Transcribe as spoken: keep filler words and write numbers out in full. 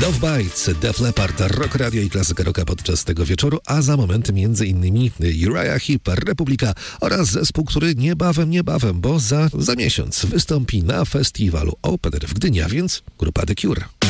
Love Bites, Def Leppard, Rock Radio i klasyka rocka podczas tego wieczoru, a za moment między innymi Uriah Heep, Republika oraz zespół, który niebawem, niebawem, bo za, za miesiąc wystąpi na festiwalu Open Air w Gdyni, a więc grupa The Cure.